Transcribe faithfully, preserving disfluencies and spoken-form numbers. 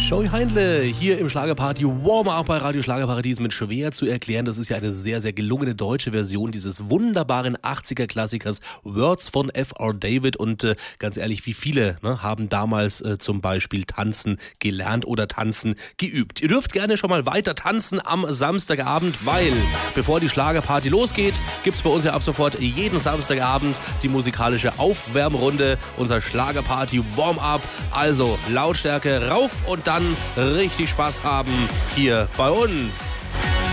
Joey Heindle hier im Schlagerparty Warm-Up bei Radio Schlagerparadies mit schwer zu erklären. Das ist ja eine sehr, sehr gelungene deutsche Version dieses wunderbaren achtziger-Klassikers Words von F R David. Und äh, ganz ehrlich, wie viele ne, haben damals äh, zum Beispiel tanzen gelernt oder tanzen geübt? Ihr dürft gerne schon mal weiter tanzen am Samstagabend, weil bevor die Schlagerparty losgeht, gibt's bei uns ja ab sofort jeden Samstagabend die musikalische Aufwärmrunde, unser Schlagerparty Warm-Up. Also Lautstärke rauf und dann richtig Spaß haben hier bei uns.